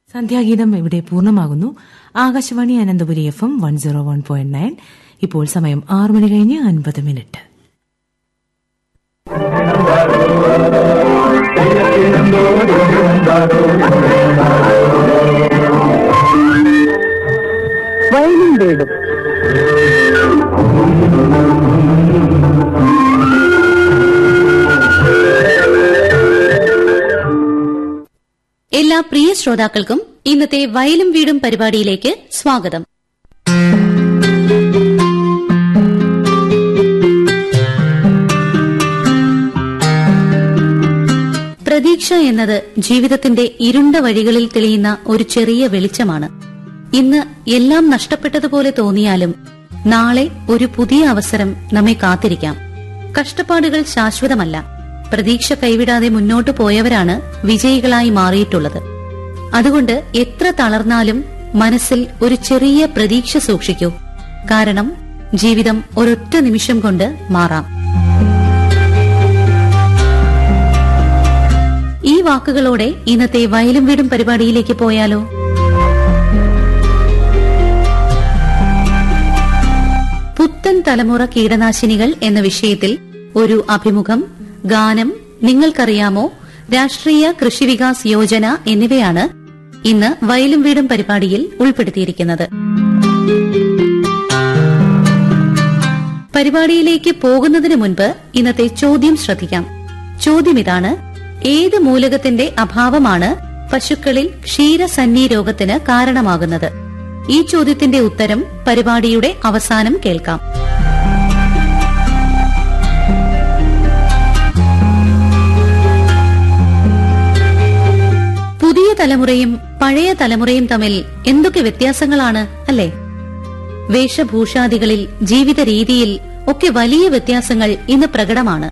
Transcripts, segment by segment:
സന്ധ്യാഗീതം ഇവിടെ പൂർണ്ണമാകുന്നു. ആകാശവാണി അനന്തപുരി FM 101.9. ഇപ്പോൾ സമയം 6 മണി കഴിഞ്ഞ് 50 മിനിറ്റ്. വയലും വീടും എല്ലാ പ്രിയ ശ്രോതാക്കൾക്കും ഇന്നത്തെ വയലും വീടും പരിപാടിയിലേക്ക് സ്വാഗതം. പ്രതീക്ഷ എന്നത് ജീവിതത്തിന്റെ ഇരുണ്ട വഴികളിൽ തെളിയുന്ന ഒരു ചെറിയ വെളിച്ചമാണ്. ഇന്ന് എല്ലാം നഷ്ടപ്പെട്ടതുപോലെ തോന്നിയാലും നാളെ ഒരു പുതിയ അവസരം നമ്മെ കാത്തിരിക്കാം. കഷ്ടപ്പാടുകൾ ശാശ്വതമല്ല. പ്രതീക്ഷ കൈവിടാതെ മുന്നോട്ടു പോയവരാണ് വിജയികളായി മാറിയിട്ടുള്ളത്. അതുകൊണ്ട് എത്ര തളർന്നാലും മനസ്സിൽ ഒരു ചെറിയ പ്രതീക്ഷ സൂക്ഷിക്കൂ. കാരണം ജീവിതം ഒരൊറ്റ നിമിഷം കൊണ്ട് മാറാം. ഈ വാക്കുകളോടെ ഇന്നത്തെ വയലും വീടും പരിപാടിയിലേക്ക് പോയാലോ? പുത്തൻ തലമുറ കീടനാശിനികൾ എന്ന വിഷയത്തിൽ ഒരു അഭിമുഖം, ഗാനം, നിങ്ങൾക്കറിയാമോ, രാഷ്ട്രീയ കൃഷി വികാസ് യോജന എന്നിവയാണ് ഇന്ന് വയലും വീടും പരിപാടിയിൽ ഉൾപ്പെടുത്തിയിരിക്കുന്നത്. പരിപാടിയിലേക്ക് പോകുന്നതിന് മുൻപ് ഇന്നത്തെ ചോദ്യം ശ്രദ്ധിക്കാം. ചോദ്യം ഇതാണ്: ഏത് മൂലകത്തിന്റെ അഭാവമാണ് പശുക്കളിൽ ക്ഷീരസന്നി രോഗത്തിന് കാരണമാകുന്നത്? ഈ ചോദ്യത്തിന്റെ ഉത്തരം പരിപാടിയുടെ അവസാനം കേൾക്കാം. പുതിയ തലമുറയും പഴയ തലമുറയും തമ്മിൽ എന്തൊക്കെ വ്യത്യാസങ്ങളാണ് അല്ലേ? വേഷഭൂഷാദികളിൽ, ജീവിത രീതിയിൽ ഒക്കെ വലിയ വ്യത്യാസങ്ങൾ ഇന്ന് പ്രകടമാണ്.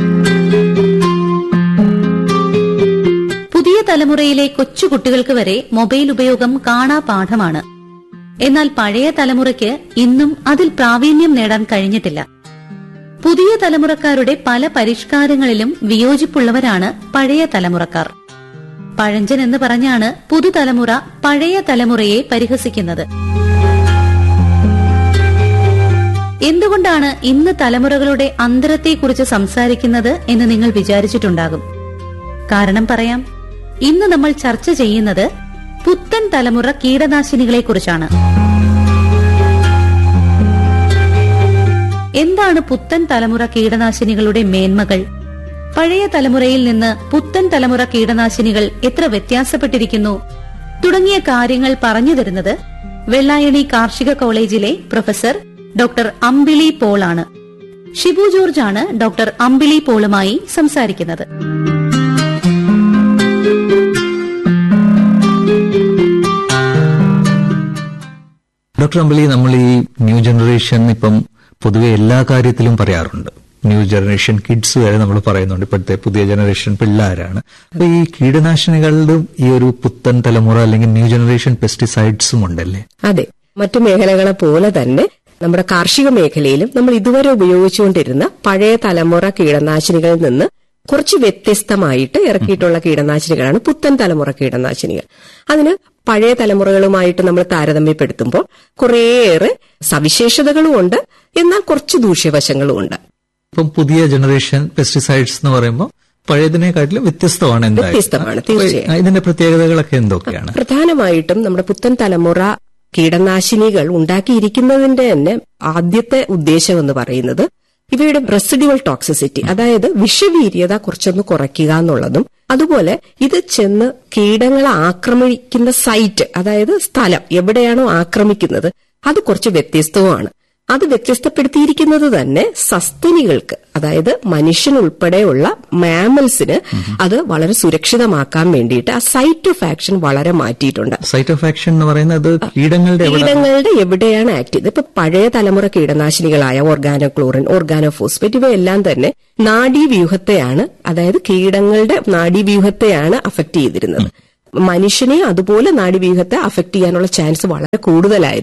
പുതിയ തലമുറയിലെ കൊച്ചുകുട്ടികൾക്ക് വരെ മൊബൈൽ ഉപയോഗം കാണാപാഠമാണ്. എന്നാൽ പഴയ തലമുറയ്ക്ക് ഇന്നും അതിൽ പ്രാവീണ്യം നേടാൻ കഴിഞ്ഞിട്ടില്ല. പുതിയ തലമുറക്കാരുടെ പല പരിഷ്കാരങ്ങളിലും വിയോജിപ്പുള്ളവരാണ് പഴയ തലമുറക്കാർ. പഴഞ്ചൻ എന്ന് പറഞ്ഞാണ് പുതുതലമുറ പഴയ തലമുറയെ പരിഹസിക്കുന്നത്. എന്തുകൊണ്ടാണ് ഇന്ന് തലമുറകളുടെ അന്തരത്തെക്കുറിച്ച് സംസാരിക്കുന്നത് എന്ന് നിങ്ങൾ വിചാരിച്ചിട്ടുണ്ടാകും. കാരണം പറയാം. ഇന്ന് നമ്മൾ ചർച്ച ചെയ്യുന്നത് പുത്തൻ തലമുറ കീടനാശിനികളെക്കുറിച്ചാണ്. എന്താണ് പുത്തൻ തലമുറ കീടനാശിനികളുടെ മേന്മകൾ? പഴയ തലമുറയിൽ നിന്ന് പുത്തൻ തലമുറ കീടനാശിനികൾ എത്ര വ്യത്യാസപ്പെട്ടിരിക്കുന്നു തുടങ്ങിയ കാര്യങ്ങൾ പറഞ്ഞു തരുന്നത് വെള്ളായണി കാർഷിക കോളേജിലെ പ്രൊഫസർ ഡോക്ടർ അമ്പിളി പോൾ ആണ്. ഷിബു ജോർജ് ആണ് ഡോക്ടർ അമ്പിളി പോളുമായി സംസാരിക്കുന്നത്. ഡോക്ടർ അമ്പിളി, നമ്മൾ ഈ ന്യൂ ജനറേഷൻ ഇപ്പം പൊതുവെ എല്ലാ കാര്യത്തിലും പറയാറുണ്ട്. ന്യൂ ജനറേഷൻ കിഡ്സ് വരെ നമ്മൾ പറയുന്നുണ്ട്. ഇപ്പോഴത്തെ പുതിയ ജനറേഷൻ പിള്ളേരാണ്. അപ്പൊ ഈ കീടനാശിനികളിലും ഈ ഒരു പുത്തൻ തലമുറ അല്ലെങ്കിൽ ന്യൂ ജനറേഷൻ പെസ്റ്റിസൈഡ്സും ഉണ്ടല്ലേ? അതെ, മറ്റു മേഖലകളെ പോലെ തന്നെ നമ്മുടെ കാർഷിക മേഖലയിലും നമ്മൾ ഇതുവരെ ഉപയോഗിച്ചുകൊണ്ടിരുന്ന പഴയ തലമുറ കീടനാശിനികളിൽ നിന്ന് കുറച്ച് വ്യത്യസ്തമായിട്ട് ഇറക്കിയിട്ടുള്ള കീടനാശിനികളാണ് പുത്തൻ തലമുറ കീടനാശിനികൾ. അതിന് പഴയ തലമുറകളുമായിട്ട് നമ്മൾ താരതമ്യപ്പെടുത്തുമ്പോൾ കുറേയേറെ സവിശേഷതകളും ഉണ്ട്, എന്നാൽ കുറച്ച് ദൂഷ്യവശങ്ങളും ഉണ്ട്. ഇപ്പം പുതിയ ജനറേഷൻ പെസ്റ്റിസൈഡ്സ് എന്ന് പറയുമ്പോൾ പഴയതിനെക്കാട്ടിലും വ്യത്യസ്തമാണ്. വ്യത്യസ്തമാണ്, തീർച്ചയായും. ഇതിന്റെ പ്രത്യേകതകളൊക്കെ എന്തൊക്കെയാണ്? പ്രധാനമായിട്ടും നമ്മുടെ പുത്തൻ തലമുറ കീടനാശിനികൾ ഉണ്ടാക്കിയിരിക്കുന്നതിന്റെ തന്നെ ആദ്യത്തെ ഉദ്ദേശം എന്ന് പറയുന്നത് ഇവയുടെ റെസിഡ്യുവൽ ടോക്സിസിറ്റി, അതായത് വിഷവീര്യത കുറച്ചൊന്ന് കുറയ്ക്കുക എന്നുള്ളതും, അതുപോലെ ഇത് ചെന്ന് കീടങ്ങളെ ആക്രമിക്കുന്ന സൈറ്റ്, അതായത് സ്ഥലം എവിടെയാണോ ആക്രമിക്കുന്നത് അത് കുറച്ച് വ്യത്യസ്തവുമാണ്. അത് വ്യത്യസ്തപ്പെടുത്തിയിരിക്കുന്നത് തന്നെ സസ്തനികൾക്ക്, അതായത് മനുഷ്യനുൾപ്പെടെയുള്ള മാമൽസിന് അത് വളരെ സുരക്ഷിതമാക്കാൻ വേണ്ടിയിട്ട് ആ സൈറ്റ് ഓഫ് ആക്ഷൻ വളരെ മാറ്റിയിട്ടുണ്ട്. സൈറ്റ് ഓഫ് ആക്ഷൻ എന്ന് പറയുന്നത് കീടങ്ങളുടെ എവിടെയാണ് ആക്ട് ചെയ്തത്. ഇപ്പൊ പഴയ തലമുറ കീടനാശിനികളായ ഓർഗാനോക്ലോറിൻ, ഓർഗാനോഫോസ്ഫേറ്റ് ഇവയെല്ലാം തന്നെ നാഡീവ്യൂഹത്തെയാണ്, അതായത് കീടങ്ങളുടെ നാഡീവ്യൂഹത്തെയാണ് അഫക്ട് ചെയ്തിരുന്നത്. മനുഷ്യനെ അതുപോലെ നാഡീവ്യൂഹത്തെ അഫക്ട് ചെയ്യാനുള്ള ചാൻസ് വളരെ കൂടുതലായിരുന്നു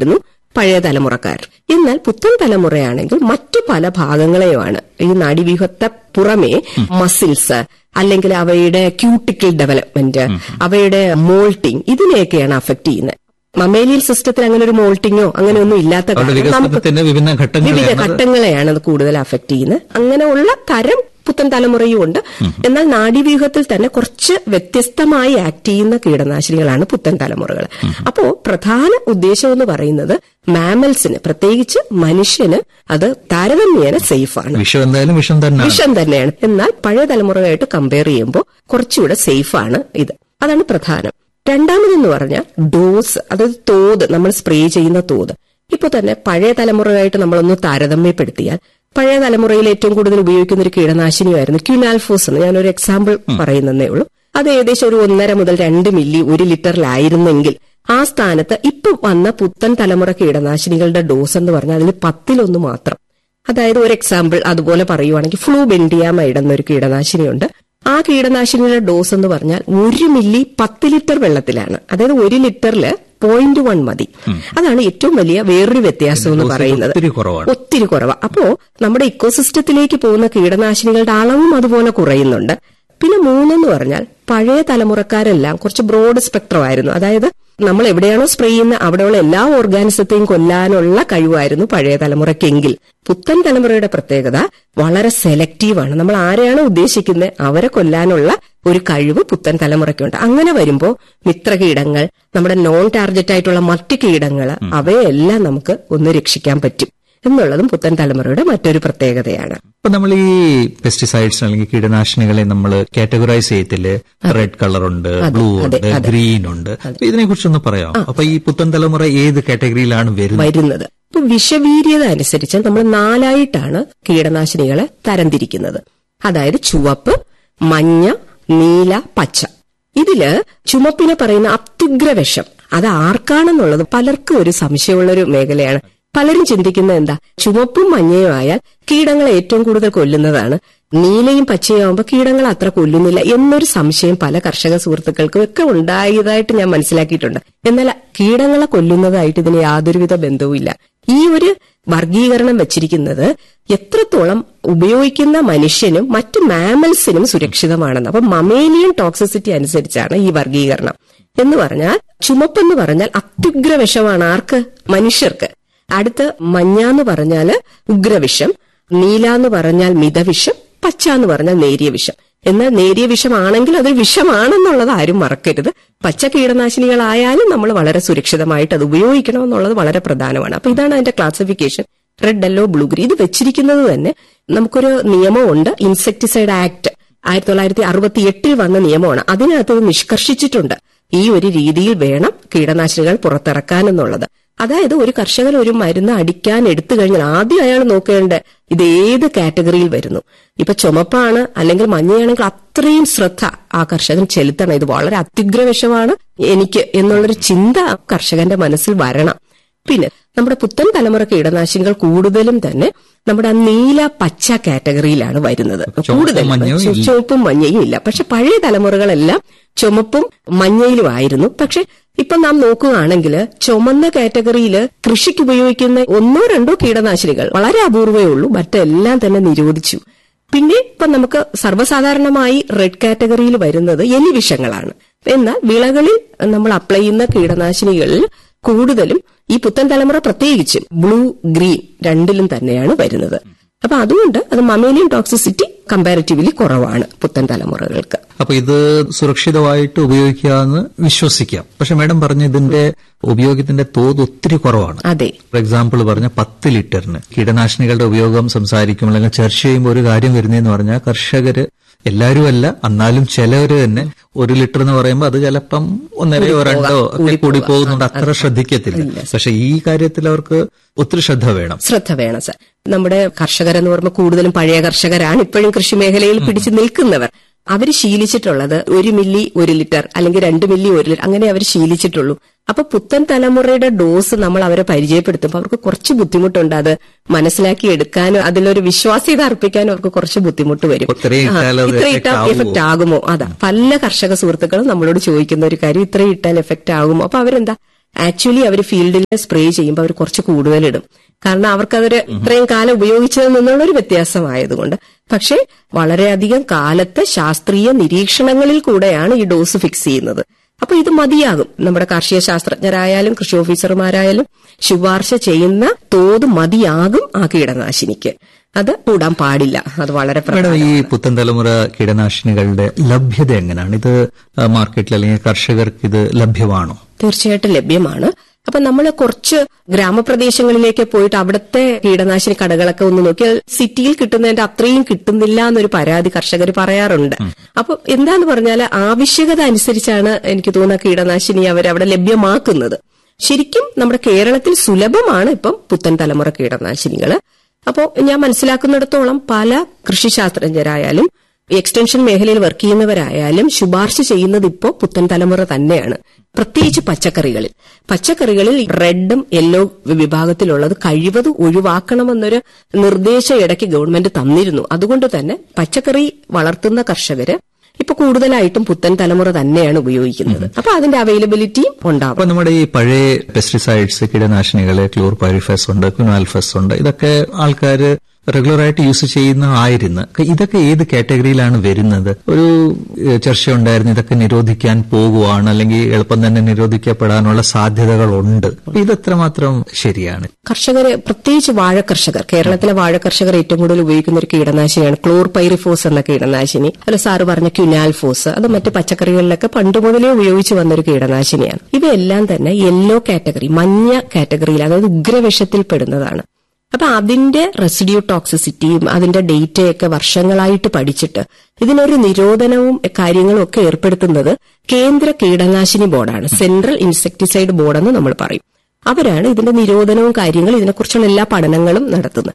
പഴയ തലമുറക്കാർ. എന്നാൽ പുത്തൻ തലമുറയാണെങ്കിൽ മറ്റു പല ഭാഗങ്ങളെയുമാണ് ഈ നാഡീവ്യൂഹത്തെ പുറമേ മസിൽസ്, അല്ലെങ്കിൽ അവയുടെ ക്യൂട്ടിക്കൽ ഡെവലപ്മെന്റ്, അവയുടെ മോൾട്ടിങ്, ഇതിനെയൊക്കെയാണ് അഫക്ട് ചെയ്യുന്നത്. മമേലിയൽ സിസ്റ്റത്തിൽ അങ്ങനെ ഒരു മോൾട്ടിങ്ങോ അങ്ങനെയൊന്നും ഇല്ലാത്ത കാരണം നമുക്ക് വിവിധ ഘട്ടങ്ങളെയാണ് അത് കൂടുതൽ അഫക്ട് ചെയ്യുന്നത്. അങ്ങനെയുള്ള തരം പുത്തൻ തലമുറയും ഉണ്ട്. എന്നാൽ നാഡീവ്യൂഹത്തിൽ തന്നെ കുറച്ച് വ്യത്യസ്തമായി ആക്ട് ചെയ്യുന്ന കീടനാശിനികളാണ് പുത്തൻ തലമുറകൾ. അപ്പോ പ്രധാന ഉദ്ദേശം എന്ന് പറയുന്നത് മാമൽസിന്, പ്രത്യേകിച്ച് മനുഷ്യന് അത് താരതമ്യേന സേഫാണ്. വിഷം തന്നെയാണ്. എന്നാൽ പഴയ തലമുറയായിട്ട് കമ്പയർ ചെയ്യുമ്പോൾ കുറച്ചുകൂടെ സേഫാണ് ഇത്. അതാണ് പ്രധാനം. രണ്ടാമതെന്ന് പറഞ്ഞാൽ ഡോസ്, അതായത് തോത്, നമ്മൾ സ്പ്രേ ചെയ്യുന്ന തോത്. ഇപ്പൊ തന്നെ പഴയ തലമുറയായിട്ട് നമ്മളൊന്ന് താരതമ്യപ്പെടുത്തിയാൽ പഴയ തലമുറയിൽ ഏറ്റവും കൂടുതൽ ഉപയോഗിക്കുന്ന ഒരു കീടനാശിനിയായിരുന്നു ക്യുനാൽഫോസ് എന്ന്. ഞാനൊരു എക്സാമ്പിൾ പറയുന്നതേ ഉള്ളൂ. അത് ഏകദേശം ഒരു 1.5 മുതൽ 2 മില്ലി 1 ലിറ്ററിലായിരുന്നെങ്കിൽ ആ സ്ഥാനത്ത് ഇപ്പൊ വന്ന പുത്തൻ തലമുറ കീടനാശിനികളുടെ ഡോസ് എന്ന് പറഞ്ഞാൽ അതിൽ 10 മാത്രം. അതായത് ഒരു എക്സാമ്പിൾ അതുപോലെ പറയുവാണെങ്കിൽ ഫ്ലൂബെൻഡിയാമൈഡ് എന്നൊരു കീടനാശിനിയുണ്ട്. ആ കീടനാശിനിയുടെ ഡോസ് എന്ന് പറഞ്ഞാൽ 1 മില്ലി 10 ലിറ്റർ വെള്ളത്തിലാണ്. അതായത് 1 ലിറ്ററില് 0.1 മതി. അതാണ് ഏറ്റവും വലിയ വേറൊരു വ്യത്യാസം എന്ന് പറയുന്നത്. ഒത്തിരി കുറവാണ്. അപ്പോ നമ്മുടെ ഇക്കോസിസ്റ്റത്തിലേക്ക് പോകുന്ന കീടനാശിനികളുടെ അളവും അതുപോലെ കുറയുന്നുണ്ട്. പിന്നെ 3 എന്ന് പറഞ്ഞാൽ പഴയ തലമുറക്കാരെല്ലാം കുറച്ച് ബ്രോഡ് സ്പെക്ട്രം ആയിരുന്നു. അതായത് നമ്മൾ എവിടെയാണോ സ്പ്രേ ചെയ്യുന്നത് അവിടെയുള്ള എല്ലാ ഓർഗാനിസത്തെയും കൊല്ലാനുള്ള കഴിവായിരുന്നു പഴയ തലമുറയ്ക്കെങ്കിൽ പുത്തൻ തലമുറയുടെ പ്രത്യേകത വളരെ സെലക്റ്റീവാണ്. നമ്മൾ ആരെയാണോ ഉദ്ദേശിക്കുന്നത് അവരെ കൊല്ലാനുള്ള ഒരു കഴിവ് പുത്തൻ തലമുറയ്ക്കുണ്ട്. അങ്ങനെ വരുമ്പോൾ മിത്രകീടങ്ങൾ, നമ്മുടെ നോൺ ടാർഗറ്റ് ആയിട്ടുള്ള മറ്റ് കീടങ്ങൾ, അവയെല്ലാം നമുക്ക് ഒന്ന് രക്ഷിക്കാൻ പറ്റും എന്നുള്ളതും പുത്തൻ തലമുറയുടെ മറ്റൊരു പ്രത്യേകതയാണ്. ഇപ്പൊ നമ്മൾ ഈ പെസ്റ്റിസൈഡ്സ് അല്ലെങ്കിൽ കീടനാശിനികളെ നമ്മൾ കാറ്റഗറൈസ് ചെയ്യത്തില്ലേ? റെഡ് കളർ ഉണ്ട്, ബ്ലൂ ഉണ്ട്, ഗ്രീൻ ഉണ്ട്. ഇതിനെ കുറിച്ചൊന്ന് പറയാം. അപ്പൊ ഈ പുത്തൻ തലമുറ ഏത് കാറ്റഗറിയിലാണ് വരുന്നത്? ഇപ്പൊ വിഷവീര്യത അനുസരിച്ച് നമ്മൾ 4ആയിട്ടാണ് കീടനാശിനികളെ തരംതിരിക്കുന്നത്. അതായത് ചുവപ്പ്, മഞ്ഞ, നീല, പച്ച. ഇതില് ചുമപ്പിനെ പറയുന്ന അത്യുഗ്രവിഷം അത് ആർക്കാണെന്നുള്ളത് പലർക്കും ഒരു സംശയമുള്ളൊരു മേഖലയാണ്. പലരും ചിന്തിക്കുന്നത് എന്താ, ചുവപ്പും മഞ്ഞയും ആയാൽ കീടങ്ങളെ ഏറ്റവും കൂടുതൽ കൊല്ലുന്നതാണ്, നീലയും പച്ചയും ആകുമ്പോൾ കീടങ്ങൾ അത്ര കൊല്ലുന്നില്ല എന്നൊരു സംശയം പല കർഷക സുഹൃത്തുക്കൾക്കും ഒക്കെ ഉണ്ടായതായിട്ട് ഞാൻ മനസ്സിലാക്കിയിട്ടുണ്ട്. എന്നാൽ കീടങ്ങളെ കൊല്ലുന്നതായിട്ട് ഇതിന് യാതൊരുവിധ ബന്ധവുമില്ല. ഈ ഒരു വർഗീകരണം വെച്ചിരിക്കുന്നത് എത്രത്തോളം ഉപയോഗിക്കുന്ന മനുഷ്യനും മറ്റു മാമൽസിനും സുരക്ഷിതമാണെന്ന്. അപ്പൊ മമേലിയൻ ടോക്സിസിറ്റി അനുസരിച്ചാണ് ഈ വർഗീകരണം. എന്ന് പറഞ്ഞാൽ ചുമപ്പെന്ന് പറഞ്ഞാൽ അത്യുഗ്രവിഷമാണ് ആർക്ക്? മനുഷ്യർക്ക്. അടുത്ത് മഞ്ഞ എന്ന് പറഞ്ഞാൽ ഉഗ്രവിഷം, നീല എന്ന് പറഞ്ഞാൽ മിതവിഷം, പച്ച എന്ന് പറഞ്ഞാൽ നേരിയ വിഷം. എന്നാൽ നേരിയ വിഷമാണെങ്കിൽ അത് വിഷമാണെന്നുള്ളത് ആരും മറക്കരുത്. പച്ച കീടനാശിനികളായാലും നമ്മൾ വളരെ സുരക്ഷിതമായിട്ട് അത് ഉപയോഗിക്കണം എന്നുള്ളത് വളരെ പ്രധാനമാണ്. അപ്പൊ ഇതാണ് അതിന്റെ classification. Red, yellow, blue, green. ഇത് വെച്ചിരിക്കുന്നത് തന്നെ നമുക്കൊരു നിയമമുണ്ട്, ഇൻസെക്ടിസൈഡ് ആക്ട് 1968 വന്ന നിയമമാണ്. അതിനകത്ത് ഇത് നിഷ്കർഷിച്ചിട്ടുണ്ട് ഈ ഒരു രീതിയിൽ വേണം കീടനാശിനികൾ പുറത്തിറക്കാനെന്നുള്ളത്. അതായത് ഒരു കർഷകൻ ഒരു മരുന്ന് അടിക്കാൻ എടുത്തു കഴിഞ്ഞാൽ ആദ്യം അയാൾ നോക്കേണ്ട ഇത് ഏത് കാറ്റഗറിയിൽ വരുന്നു. ഇപ്പൊ ചുമപ്പാണ് അല്ലെങ്കിൽ മഞ്ഞയാണെങ്കിൽ അത്രയും ശ്രദ്ധ ആ കർഷകൻ ചെലുത്തണം. ഇത് വളരെ അത്യുഗ്രവിഷമാണ് എനിക്ക് എന്നുള്ളൊരു ചിന്ത കർഷകന്റെ മനസ്സിൽ വരണം. പിന്നെ നമ്മുടെ പുത്തൻ തലമുറ കീടനാശിനികൾ കൂടുതലും തന്നെ നമ്മുടെ നീല പച്ച കാറ്റഗറിയിലാണ് വരുന്നത്. കൂടുതലും ചുവപ്പും മഞ്ഞയും ഇല്ല. പക്ഷെ പഴയ തലമുറകളെല്ലാം ചുമപ്പും മഞ്ഞയിലും ആയിരുന്നു. പക്ഷെ ഇപ്പൊ നാം നോക്കുകയാണെങ്കിൽ ചുമന്ന കാറ്റഗറിയിൽ കൃഷിക്ക് ഉപയോഗിക്കുന്ന 1-2 കീടനാശിനികൾ വളരെ അപൂർവേ ഉള്ളൂ, മറ്റെല്ലാം തന്നെ നിരോധിച്ചു. പിന്നെ ഇപ്പൊ നമുക്ക് സർവ്വസാധാരണമായി റെഡ് കാറ്റഗറിയിൽ വരുന്നത് എലിവിഷങ്ങളാണ്. എന്നാൽ വിളകളിൽ നമ്മൾ അപ്ലൈ ചെയ്യുന്ന കീടനാശിനികളിൽ കൂടുതലും ഈ പുത്തൻ തലമുറ പ്രത്യേകിച്ചും ബ്ലൂ, ഗ്രീൻ രണ്ടിലും തന്നെയാണ് വരുന്നത്. അപ്പൊ അതുകൊണ്ട് അത് മമേലിയൻ ടോക്സിസിറ്റി കമ്പാരിറ്റീവ്ലി കുറവാണ് പുത്തൻ തലമുറകൾക്ക്. അപ്പൊ ഇത് സുരക്ഷിതമായിട്ട് ഉപയോഗിക്കാമെന്ന് വിശ്വസിക്കാം. പക്ഷെ മാഡം പറഞ്ഞ ഇതിന്റെ ഉപയോഗത്തിന്റെ തോത് ഒത്തിരി കുറവാണ്. അതെ. ഫോർ എക്സാമ്പിൾ പറഞ്ഞ 10 ലിറ്ററിന് കീടനാശിനികളുടെ ഉപയോഗം സംസാരിക്കുമ്പോൾ അല്ലെങ്കിൽ ചർച്ച ചെയ്യുമ്പോൾ ഒരു കാര്യം വരുന്നതെന്ന് പറഞ്ഞാൽ കർഷകര് എല്ലാവരും അല്ല, എന്നാലും ചിലവര് തന്നെ 1 ലിറ്റർ എന്ന് പറയുമ്പോൾ അത് ചിലപ്പം 1.5-2 ഒക്കെ കൂടി പോകുന്നുണ്ട്, അത്ര ശ്രദ്ധിക്കത്തില്ല. പക്ഷെ ഈ കാര്യത്തിൽ അവർക്ക് ഒത്തിരി ശ്രദ്ധ വേണം സർ. നമ്മുടെ കർഷകരെന്ന് പറയുമ്പോൾ കൂടുതലും പഴയ കർഷകരാണ് ഇപ്പോഴും കൃഷി മേഖലയിൽ പിടിച്ചു നിൽക്കുന്നവർ. അവര് ശീലിച്ചിട്ടുള്ളത് 1 മില്ലി 1 ലിറ്റർ അല്ലെങ്കിൽ 2 മില്ലി 1 ലിറ്റർ അങ്ങനെ അവർ ശീലിച്ചിട്ടുള്ളൂ. അപ്പൊ പുത്തൻ തലമുറയുടെ ഡോസ് നമ്മൾ അവരെ പരിചയപ്പെടുത്തുമ്പോൾ അവർക്ക് കുറച്ച് ബുദ്ധിമുട്ടുണ്ട്. അത് മനസ്സിലാക്കി എടുക്കാനും അതിലൊരു വിശ്വാസ്യത അർപ്പിക്കാനും അവർക്ക് കുറച്ച് ബുദ്ധിമുട്ട് വരും. ഇത്ര ഇട്ടാൽ എഫക്ട് ആകുമോ? അതാ പല കർഷക സുഹൃത്തുക്കളും നമ്മളോട് ചോദിക്കുന്ന ഒരു കാര്യം, ഇത്ര ഇട്ടാൽ എഫക്ട് ആകുമോ? അപ്പൊ അവരെന്താ ആക്ച്വലി അവർ ഫീൽഡിൽ സ്പ്രേ ചെയ്യുമ്പോൾ അവർ കുറച്ച് കൂടുതലിടും. കാരണം അവർക്കതൊരു ഇത്രയും കാലം ഉപയോഗിച്ചതിൽ നിന്നുള്ളൊരു വ്യത്യാസമായതുകൊണ്ട്. പക്ഷേ വളരെയധികം കാലത്തെ ശാസ്ത്രീയ നിരീക്ഷണങ്ങളിൽ കൂടെയാണ് ഈ ഡോസ് ഫിക്സ് ചെയ്യുന്നത്. അപ്പൊ ഇത് മതിയാകും. നമ്മുടെ കാർഷിക ശാസ്ത്രജ്ഞരായാലും കൃഷി ഓഫീസർമാരായാലും ശുപാർശ ചെയ്യുന്ന തോത് മതിയാകും ആ കീടനാശിനിക്ക്. അത് കൂടാൻ പാടില്ല. അത് വളരെ ഈ പുത്തൻ തലമുറ കീടനാശിനികളുടെ ലഭ്യത എങ്ങനെയാണ്? ഇത് മാർക്കറ്റിൽ അല്ലെങ്കിൽ കർഷകർക്ക് ഇത് ലഭ്യമാണോ? തീർച്ചയായിട്ടും ലഭ്യമാണ്. അപ്പൊ നമ്മൾ കുറച്ച് ഗ്രാമപ്രദേശങ്ങളിലേക്ക് പോയിട്ട് അവിടുത്തെ കീടനാശിനി കടകളൊക്കെ ഒന്ന് നോക്കിയാൽ സിറ്റിയിൽ കിട്ടുന്നതിന്റെ അത്രയും കിട്ടുന്നില്ല എന്നൊരു പരാതി കർഷകർ പറയാറുണ്ട്. അപ്പൊ എന്താന്ന് പറഞ്ഞാൽ ആവശ്യകത അനുസരിച്ചാണ് എനിക്ക് തോന്നുന്ന കീടനാശിനി അവരവിടെ ലഭ്യമാക്കുന്നത്. ശരിക്കും നമ്മുടെ കേരളത്തിൽ സുലഭമാണ് ഇപ്പം പുത്തൻ തലമുറ കീടനാശിനികൾ. അപ്പോൾ ഞാൻ മനസ്സിലാക്കുന്നിടത്തോളം പല കൃഷിശാസ്ത്രജ്ഞരായാലും എക്സ്റ്റൻഷൻ മേഖലയിൽ വർക്ക് ചെയ്യുന്നവരായാലും ശുപാർശ ചെയ്യുന്നത് ഇപ്പോൾ പുത്തൻ തലമുറ തന്നെയാണ്. പ്രത്യേകിച്ച് പച്ചക്കറികളിൽ റെഡും യെല്ലോ വിഭാഗത്തിലുള്ളത് കഴിവതും ഒഴിവാക്കണമെന്നൊരു നിർദ്ദേശം ഇടയ്ക്ക് ഗവൺമെന്റ് തന്നിരുന്നു. അതുകൊണ്ട് തന്നെ പച്ചക്കറി വളർത്തുന്ന കർഷകര് ഇപ്പൊ കൂടുതലായിട്ടും പുത്തൻ തലമുറ തന്നെയാണ് ഉപയോഗിക്കുന്നത്. അപ്പൊ അതിന്റെ അവൈലബിലിറ്റിയും ഉണ്ടാവും. അപ്പൊ നമ്മുടെ ഈ പഴയ പെസ്റ്റിസൈഡ്സ് കീടനാശിനികള് ക്ലോർപൈറിഫസ് ഉണ്ട്, ക്വിനാൽഫസ് ഉണ്ട്, ഇതൊക്കെ ആൾക്കാര് റെഗുലറായിട്ട് യൂസ് ചെയ്യുന്നതായിരുന്നു. ഇതൊക്കെ ഏത് കാറ്റഗറിയിലാണ് വരുന്നത്? ഒരു ചർച്ച ഉണ്ടായിരുന്നു ഇതൊക്കെ നിരോധിക്കാൻ പോകുവാണ്, അല്ലെങ്കിൽ എളുപ്പം തന്നെ നിരോധിക്കപ്പെടാനുള്ള സാധ്യതകളുണ്ട്. ഇതെത്രമാത്രം ശരിയാണ്? കർഷകര്, പ്രത്യേകിച്ച് വാഴക്കർഷകർ, കേരളത്തിലെ വാഴക്കർഷകർ ഏറ്റവും കൂടുതൽ ഉപയോഗിക്കുന്ന ഒരു കീടനാശിനിയാണ് ക്ലോർപൈറിഫോസ് എന്ന കീടനാശിനി. അല്ല, സാറ് പറഞ്ഞ ക്വിനാൽഫോസ്, അത് മറ്റ് പച്ചക്കറികളിലൊക്കെ പണ്ട് മുതലേ ഉപയോഗിച്ച് വന്നൊരു കീടനാശിനിയാണ്. ഇവയെല്ലാം തന്നെ യെല്ലോ കാറ്റഗറി, മഞ്ഞ കാറ്റഗറിയിൽ, അതായത് ഉഗ്രവിഷത്തിൽ പെടുന്നതാണ്. അപ്പൊ അതിന്റെ റെസിഡ്യൂ ടോക്സിസിറ്റിയും അതിന്റെ ഡേറ്റയൊക്കെ വർഷങ്ങളായിട്ട് പഠിച്ചിട്ട് ഇതിനൊരു നിരോധനവും കാര്യങ്ങളും ഒക്കെ ഏർപ്പെടുത്തുന്നത് കേന്ദ്ര കീടനാശിനി ബോർഡാണ്. സെൻട്രൽ ഇൻസെക്ടിസൈഡ് ബോർഡെന്ന് നമ്മൾ പറയും. അവരാണ് ഇതിന്റെ നിരോധനവും കാര്യങ്ങളും ഇതിനെക്കുറിച്ചുള്ള എല്ലാ പഠനങ്ങളും നടത്തുന്നത്.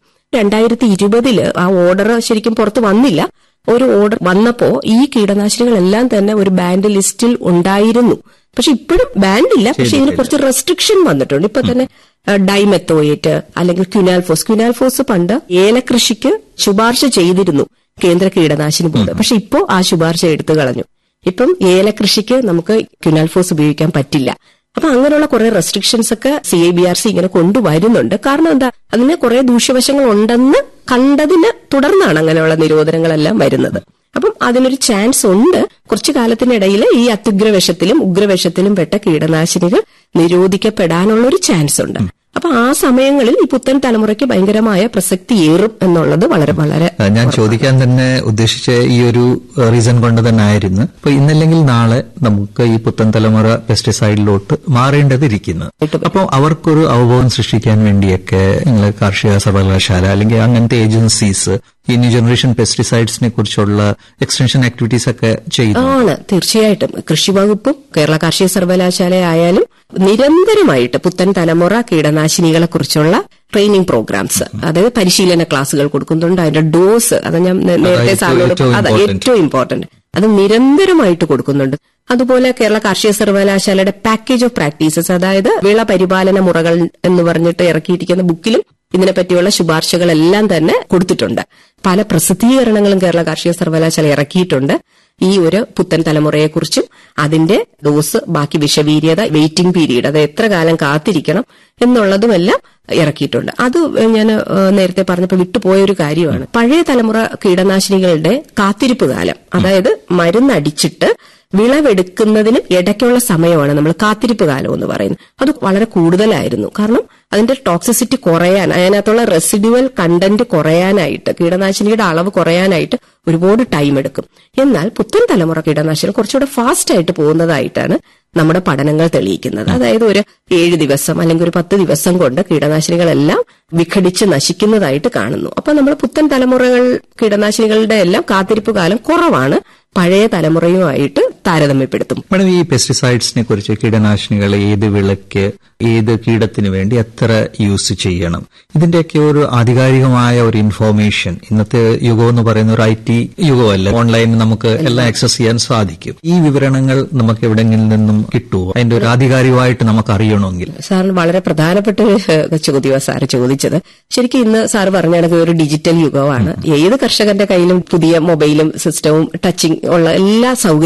2020 ആ ഓർഡർ ശരിക്കും പുറത്ത് വന്നില്ല. ഒരു ഓർഡർ വന്നപ്പോ ഈ കീടനാശിനികളെല്ലാം തന്നെ ഒരു ബാൻഡ് ലിസ്റ്റിൽ ഉണ്ടായിരുന്നു. പക്ഷെ ഇപ്പോഴും ബാൻഡ് ഇല്ല. പക്ഷെ ഇതിന് കുറച്ച് റെസ്ട്രിക്ഷൻ വന്നിട്ടുണ്ട്. ഇപ്പൊ തന്നെ ഡൈമെത്തോയേറ്റ് അല്ലെങ്കിൽ ക്വിനാൽഫോസ് പണ്ട് ഏലകൃഷിക്ക് ശുപാർശ ചെയ്തിരുന്നു കേന്ദ്ര കീടനാശിനി ബോർഡ്. പക്ഷെ ഇപ്പോ ആ ശുപാർശ എടുത്തു കളഞ്ഞു. ഇപ്പം ഏലകൃഷിക്ക് നമുക്ക് ക്വിനാൽഫോസ് ഉപയോഗിക്കാൻ പറ്റില്ല. അപ്പൊ അങ്ങനെയുള്ള കുറെ റെസ്ട്രിക്ഷൻസ് ഒക്കെ CIBRC ഇങ്ങനെ കൊണ്ടുവരുന്നുണ്ട്. കാരണം എന്താ, അതിന് കുറെ ദൂഷ്യവശങ്ങൾ ഉണ്ടെന്ന് കണ്ടതിന് തുടർന്നാണ് അങ്ങനെയുള്ള നിരോധനങ്ങളെല്ലാം വരുന്നത്. അപ്പം അതിനൊരു ചാൻസ് ഉണ്ട്. കുറച്ചു കാലത്തിനിടയിൽ ഈ അത്യുഗ്രവിഷത്തിലും ഉഗ്രവിഷത്തിലും പെട്ട കീടനാശിനികൾ നിരോധിക്കപ്പെടാനുള്ളൊരു ചാൻസ് ഉണ്ട്. അപ്പൊ ആ സമയങ്ങളിൽ ഈ പുത്തൻ തലമുറയ്ക്ക് ഭയങ്കരമായ പ്രസക്തി ഏറും എന്നുള്ളത് വളരെ വളരെ ഞാൻ ചോദിക്കാൻ തന്നെ ഉദ്ദേശിച്ച ഈ ഒരു റീസൺ കൊണ്ട് തന്നെ ആയിരുന്നു. അപ്പൊ ഇന്നല്ലെങ്കിൽ നാളെ നമുക്ക് ഈ പുത്തൻ തലമുറ പെസ്റ്റിസൈഡിലോട്ട് മാറേണ്ടതിരിക്കുന്നു. അപ്പോൾ അവർക്കൊരു അവബോധം സൃഷ്ടിക്കാൻ വേണ്ടിയൊക്കെ നിങ്ങൾ കാർഷിക സർവകലാശാല അല്ലെങ്കിൽ അങ്ങനത്തെ ഏജൻസീസ് ഈ ന്യൂ ജനറേഷൻ പെസ്റ്റിസൈഡ്സിനെ കുറിച്ചുള്ള എക്സ്റ്റൻഷൻ ആക്ടിവിറ്റീസ് ഒക്കെ ചെയ്യുന്നു. തീർച്ചയായിട്ടും കൃഷി വകുപ്പും കേരള കാർഷിക സർവകലാശാല ആയാലും നിരന്തരമായിട്ട് പുത്തൻ തലമുറ കീടനാശിനികളെ കുറിച്ചുള്ള ട്രെയിനിങ് പ്രോഗ്രാംസ്, അതായത് പരിശീലന ക്ലാസുകൾ കൊടുക്കുന്നുണ്ട്. അതിന്റെ ഡോസ്, അത് ഞാൻ നേരത്തെ സാറിനോട്, അത് ഏറ്റവും ഇമ്പോർട്ടന്റ്, അത് നിരന്തരമായിട്ട് കൊടുക്കുന്നുണ്ട്. അതുപോലെ കേരള കാർഷിക സർവകലാശാലയുടെ പാക്കേജ് ഓഫ് പ്രാക്ടീസസ്, അതായത് വിള പരിപാലന മുറകൾ എന്ന് പറഞ്ഞിട്ട് ഇറക്കിയിരിക്കുന്ന ബുക്കിലും ഇതിനെപ്പറ്റിയുള്ള ശുപാർശകളെല്ലാം തന്നെ കൊടുത്തിട്ടുണ്ട്. പല പ്രസിദ്ധീകരണങ്ങളും കേരള കാർഷിക സർവകലാശാല ഇറക്കിയിട്ടുണ്ട്. ഈ ഒരു പുത്തൻ തലമുറയെക്കുറിച്ചും അതിന്റെ ഡോസ്, ബാക്കി വിഷവീര്യത, വെയിറ്റിംഗ് പീരീഡ്, അത് എത്ര കാലം കാത്തിരിക്കണം എന്നുള്ളതുമെല്ലാം ഇറക്കിയിട്ടുണ്ട്. അത് ഞാൻ നേരത്തെ പറഞ്ഞപ്പോൾ വിട്ടുപോയൊരു കാര്യമാണ്. പഴയ തലമുറ കീടനാശിനികളുടെ കാത്തിരിപ്പ് കാലം, അതായത് മരുന്നടിച്ചിട്ട് വിളവെടുക്കുന്നതിന് ഇടയ്ക്കുള്ള സമയമാണ് നമ്മൾ കാത്തിരിപ്പ് കാലം എന്ന് പറയുന്നത്. അത് വളരെ കൂടുതലായിരുന്നു. കാരണം അതിന്റെ ടോക്സിസിറ്റി കുറയാൻ, അതിനകത്തുള്ള റെസിഡ്യുവൽ കണ്ടന്റ് കുറയാനായിട്ട്, കീടനാശിനിയുടെ അളവ് കുറയാനായിട്ട് ഒരുപാട് ടൈം എടുക്കും. എന്നാൽ പുത്തൻ തലമുറ കീടനാശിനികൾ കുറച്ചുകൂടെ ഫാസ്റ്റ് ആയിട്ട് പോകുന്നതായിട്ടാണ് നമ്മുടെ പഠനങ്ങൾ തെളിയിക്കുന്നത്. അതായത് ഒരു 7 ദിവസം അല്ലെങ്കിൽ ഒരു 10 ദിവസം കൊണ്ട് കീടനാശിനികളെല്ലാം വിഘടിച്ച് നശിക്കുന്നതായിട്ട് കാണുന്നു. അപ്പൊ നമ്മൾ പുത്തൻ തലമുറകൾ കീടനാശിനികളുടെ എല്ലാം കാത്തിരിപ്പ് കാലം കുറവാണ് പഴയ തലമുറയുമായിട്ട് താരതമ്യപ്പെടുത്തും. മാഡം, ഈ പെസ്റ്റിസൈഡ്സിനെ കുറിച്ച്, കീടനാശിനികൾ ഏത് വിളയ്ക്ക് ഏത് കീടത്തിന് വേണ്ടി എത്ര യൂസ് ചെയ്യണം, ഇതിന്റെയൊക്കെ ഒരു ആധികാരികമായ ഒരു ഇൻഫോർമേഷൻ, ഇന്നത്തെ യുഗം എന്ന് പറയുന്ന ഒരു IT യുഗമല്ല, ഓൺലൈനിൽ നമുക്ക് എല്ലാം ആക്സസ് ചെയ്യാൻ സാധിക്കും. ഈ വിവരണങ്ങൾ നമുക്ക് എവിടെയെങ്കിലും നിന്നും കിട്ടുമോ? അതിന്റെ ഒരു ആധികാരികമായിട്ട് നമുക്ക് അറിയണമെങ്കിൽ? സാറിന് വളരെ പ്രധാനപ്പെട്ട ഒരു ചോദ്യമാണ് സാറ് ചോദിച്ചത്. ശരിക്കും ഇന്ന് സാറ് പറഞ്ഞ കണക്ക് ഒരു ഡിജിറ്റൽ യുഗമാണ്. ഏത് കർഷകന്റെ കയ്യിലും പുതിയ മൊബൈലും സിസ്റ്റവും ടച്ചിങ് ഉള്ള എല്ലാ സൗകര്യങ്ങളും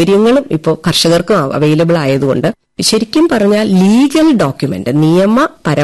ഇപ്പോൾ കർഷകർക്കും അവൈലബിൾ ആയതുകൊണ്ട് ശരിക്കും പറഞ്ഞാൽ ലീഗൽ ഡോക്യുമെന്റ്, നിയമപരമായ